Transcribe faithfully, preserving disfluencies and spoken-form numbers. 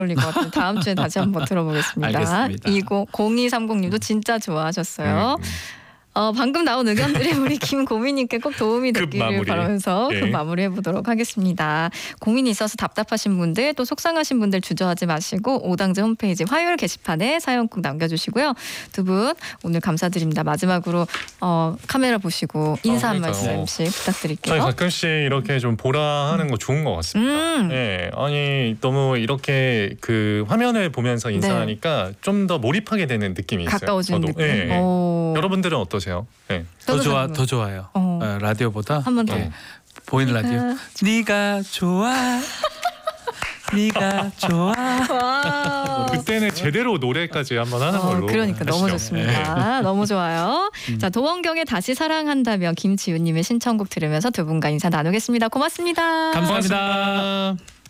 어울릴 것 같아요. 다음 주에 다시 한번 들어보겠습니다. 알겠습니다. 공이삼공님도 진짜 좋아하셨어요. 음, 음. 어, 방금 나온 의견들이 우리 김고민님께 꼭 도움이 급 되기를 마무리. 바라면서 예. 급 마무리 해보도록 하겠습니다. 고민이 있어서 답답하신 분들 또 속상하신 분들 주저하지 마시고 오당제 홈페이지 화요일 게시판에 사연 꼭 남겨주시고요. 두 분 오늘 감사드립니다. 마지막으로 어, 카메라 보시고 인사 한 아, 그러니까요. 말씀씩 부탁드릴게요. 저희 가끔씩 이렇게 좀 보라 하는 거 좋은 것 같습니다. 음. 네, 아니 너무 이렇게 그 화면을 보면서 인사하니까 좀 더 몰입하게 되는 느낌이 있어요. 가까워지는 저도. 느낌. 네. 오. 여러분들은 어떠세요? 네. 더 좋아, 변호사님은? 더 좋아요. 어. 어, 라디오보다 한 번 더. 예, 보이는 라디오. 네가 좋아, 네가 좋아. 와. 그때는 제대로 노래까지 한번 하는 어, 걸로. 그러니까 너무 하시죠. 좋습니다. 네. 너무 좋아요. 음. 자, 도원경의 다시 사랑한다면 김지훈님의 신청곡 들으면서 두 분과 인사 나누겠습니다. 고맙습니다. 감사합니다. 고맙습니다.